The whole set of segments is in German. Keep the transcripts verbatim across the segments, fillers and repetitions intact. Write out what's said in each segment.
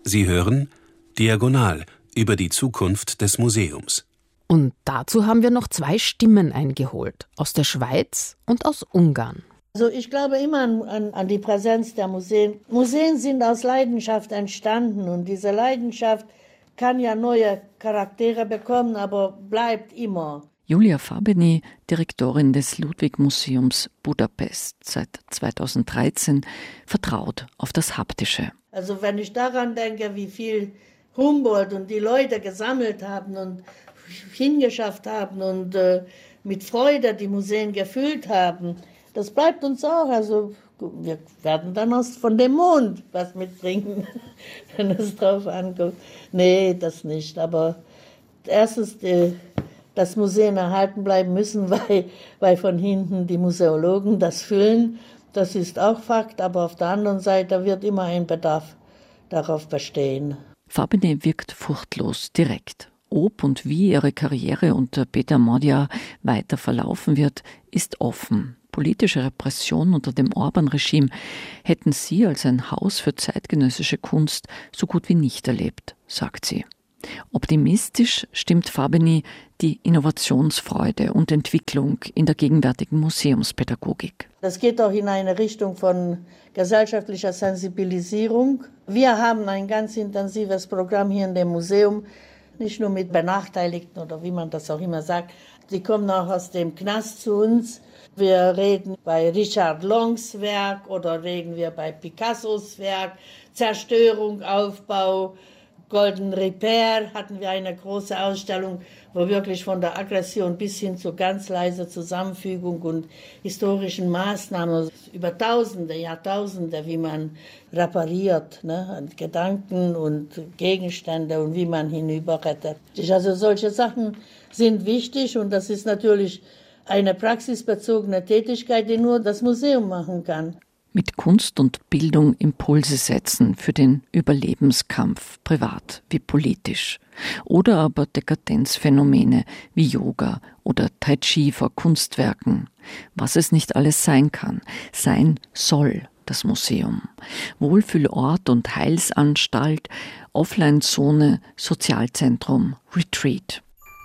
Sie hören Diagonal über die Zukunft des Museums. Und dazu haben wir noch zwei Stimmen eingeholt, aus der Schweiz und aus Ungarn. Also ich glaube immer an, an die Präsenz der Museen. Museen sind aus Leidenschaft entstanden und diese Leidenschaft kann ja neue Charaktere bekommen, aber bleibt immer. Julia Fabeni, Direktorin des Ludwig-Museums Budapest, seit zweitausenddreizehn vertraut auf das Haptische. Also wenn ich daran denke, wie viel Humboldt und die Leute gesammelt haben und hingeschafft haben und äh, mit Freude die Museen gefüllt haben, das bleibt uns auch. Also wir werden dann aus von dem Mond was mitbringen, wenn es drauf ankommt. Nee, das nicht. Aber erstens, die, dass Museen erhalten bleiben müssen, weil, weil von hinten die Museologen das füllen. Das ist auch Fakt. Aber auf der anderen Seite wird immer ein Bedarf darauf bestehen. Fabeni wirkt furchtlos direkt. Ob und wie ihre Karriere unter Peter Modja weiter verlaufen wird, ist offen. Politische Repression unter dem Orban-Regime hätten sie als ein Haus für zeitgenössische Kunst so gut wie nicht erlebt, sagt sie. Optimistisch stimmt Fabeni die Innovationsfreude und Entwicklung in der gegenwärtigen Museumspädagogik. Das geht auch in eine Richtung von gesellschaftlicher Sensibilisierung. Wir haben ein ganz intensives Programm hier in dem Museum, nicht nur mit Benachteiligten oder wie man das auch immer sagt. Die kommen auch aus dem Knast zu uns. Wir reden bei Richard Longs Werk oder reden wir bei Picassos Werk, Zerstörung, Aufbau, Golden Repair hatten wir eine große Ausstellung, wo wirklich von der Aggression bis hin zu ganz leiser Zusammenfügung und historischen Maßnahmen über Tausende, Jahrtausende, wie man repariert, ne, Gedanken und Gegenstände und wie man hinüberrettet. Also solche Sachen sind wichtig und das ist natürlich eine praxisbezogene Tätigkeit, die nur das Museum machen kann. Mit Kunst und Bildung Impulse setzen für den Überlebenskampf, privat wie politisch. Oder aber Dekadenzphänomene wie Yoga oder Tai Chi vor Kunstwerken. Was es nicht alles sein kann, sein soll das Museum. Wohlfühlort und Heilsanstalt, Offline-Zone, Sozialzentrum, Retreat.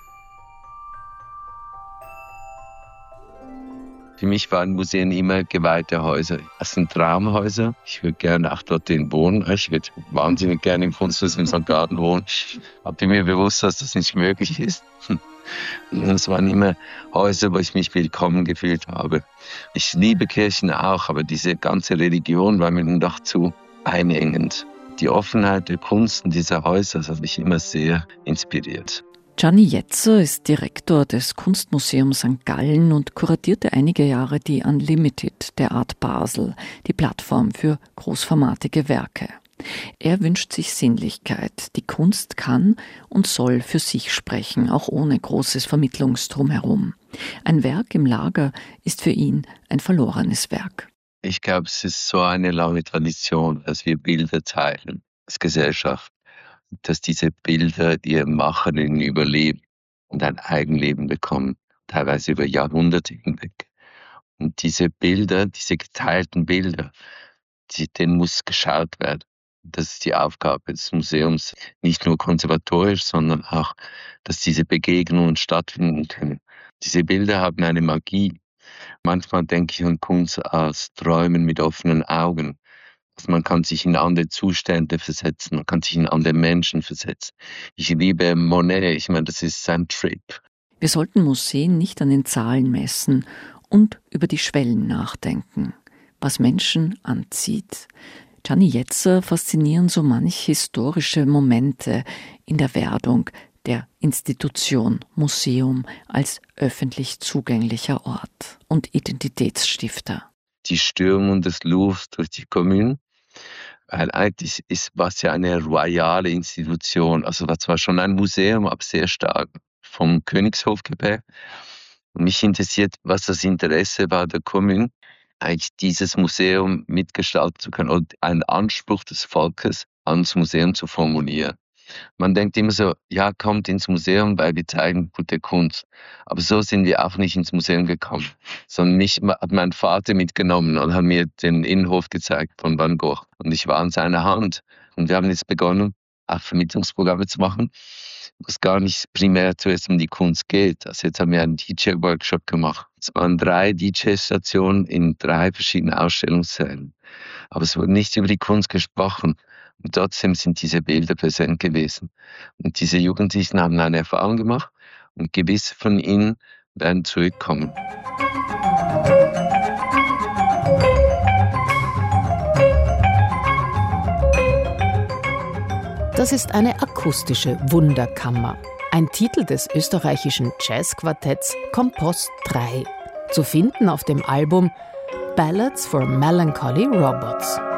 Für mich waren Museen immer geweihte Häuser. Das sind Traumhäuser. Ich würde gerne auch dort wohnen. Ich würde wahnsinnig gerne im Kunsthaus in Sankt Gallen wohnen. Ich habe mir bewusst, dass das nicht möglich ist. Es waren immer Häuser, wo ich mich willkommen gefühlt habe. Ich liebe Kirchen auch, aber diese ganze Religion war mir nun doch zu einengend. Die Offenheit der Kunst in dieser Häuser, das hat mich immer sehr inspiriert. Gianni Jetzer ist Direktor des Kunstmuseums Sankt Gallen und kuratierte einige Jahre die Unlimited der Art Basel, die Plattform für großformatige Werke. Er wünscht sich Sinnlichkeit. Die Kunst kann und soll für sich sprechen, auch ohne großes Vermittlungsdrumherum. Ein Werk im Lager ist für ihn ein verlorenes Werk. Ich glaube, es ist so eine lange Tradition, dass wir Bilder teilen als Gesellschaft. Dass diese Bilder ihr Macherinnen überleben und ein Eigenleben bekommen, teilweise über Jahrhunderte hinweg. Und diese Bilder, diese geteilten Bilder, die, denen muss geschaut werden. Das ist die Aufgabe des Museums, nicht nur konservatorisch, sondern auch, dass diese Begegnungen stattfinden können. Diese Bilder haben eine Magie. Manchmal denke ich an Kunst als Träumen mit offenen Augen. Also man kann sich in andere Zustände versetzen, man kann sich in andere Menschen versetzen. Ich liebe Monet, ich meine, das ist sein Trip. Wir sollten Museen nicht an den Zahlen messen und über die Schwellen nachdenken, was Menschen anzieht. Gianni Jetzer faszinieren so manch historische Momente in der Werdung der Institution Museum als öffentlich zugänglicher Ort und Identitätsstifter. Die Stürmung des Louvres durch die Kommune, weil eigentlich ist was ja eine royale Institution, also war zwar schon ein Museum, aber sehr stark vom Königshof geprägt. Und mich interessiert, was das Interesse war der Kommune, eigentlich dieses Museum mitgestalten zu können und einen Anspruch des Volkes ans Museum zu formulieren. Man denkt immer so, ja, kommt ins Museum, weil wir zeigen gute Kunst. Aber so sind wir auch nicht ins Museum gekommen, sondern mich hat mein Vater mitgenommen und hat mir den Innenhof gezeigt von Van Gogh. Und ich war an seiner Hand. Und wir haben jetzt begonnen, auch Vermittlungsprogramme zu machen, wo es gar nicht primär zuerst um die Kunst geht. Also jetzt haben wir einen D J-Workshop gemacht. Es waren drei D J-Stationen in drei verschiedenen Ausstellungssälen. Aber es wurde nicht über die Kunst gesprochen. Und trotzdem sind diese Bilder präsent gewesen. Und diese Jugendlichen haben eine Erfahrung gemacht und gewisse von ihnen werden zurückkommen. Das ist eine akustische Wunderkammer. Ein Titel des österreichischen Jazzquartetts Kompost drei. Zu finden auf dem Album Ballads for Melancholy Robots.